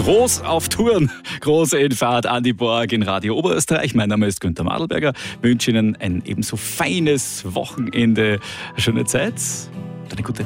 groß auf Touren, groß in Fahrt an die Borg in Radio Oberösterreich. Mein Name ist Günther Madelberger. Ich wünsche Ihnen ein ebenso feines Wochenende. Schöne Zeit. Eine gute